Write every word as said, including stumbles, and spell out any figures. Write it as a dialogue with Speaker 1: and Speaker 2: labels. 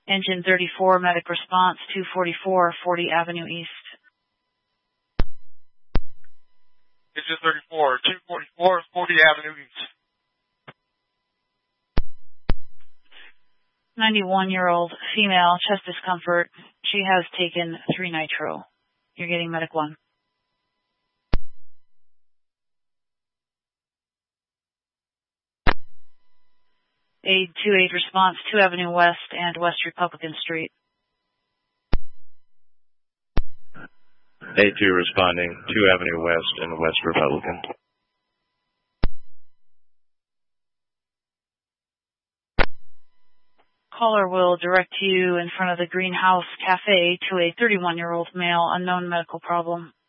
Speaker 1: Engine thirty-four, medic response, two forty-four, forty Avenue East.
Speaker 2: Engine thirty-four, two forty-four, forty Avenue East.
Speaker 1: ninety-one-year-old female, chest discomfort. She has taken three nitro. You're getting medic one. Aid two eight response, two Avenue West and West Republican Street.
Speaker 3: Aid two responding, two Avenue West and West Republican.
Speaker 1: Caller will direct you in front of the Greenhouse Cafe to a thirty-one-year-old male, unknown medical problem.